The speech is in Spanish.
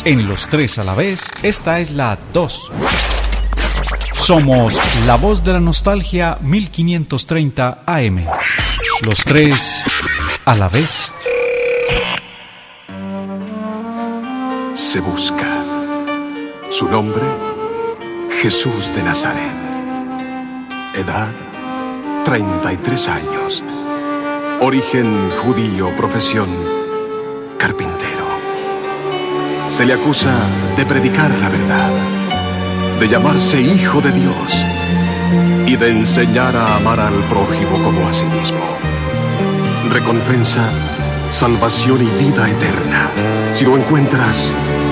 En los tres a la vez, esta es la 2. Somos la voz de la nostalgia 1530 AM. Los tres a la vez. Se busca. Su nombre, Jesús de Nazaret. Edad, 33 años. Origen judío, profesión, carpintero. Se le acusa de predicar la verdad, de llamarse hijo de Dios y de enseñar a amar al prójimo como a sí mismo. Recompensa, salvación y vida eterna. Si lo encuentras,